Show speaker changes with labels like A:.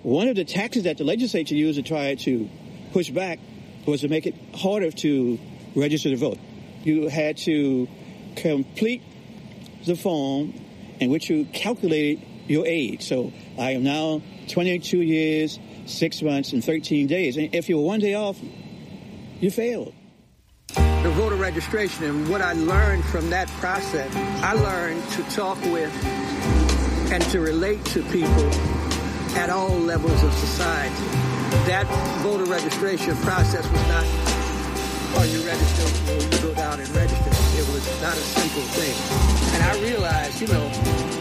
A: one of the tactics that the legislature used to try to push back was to make it harder to register to vote. You had to complete the form in which you calculated your age. So I am now 22 years, 6 months, and 13 days. And if you were one day off, you failed.
B: The voter registration, and what I learned from that process, I learned to talk with and to relate to people at all levels of society. That voter registration process was not, are you registered? Well, you go down and register. It was not a simple thing. And I realized,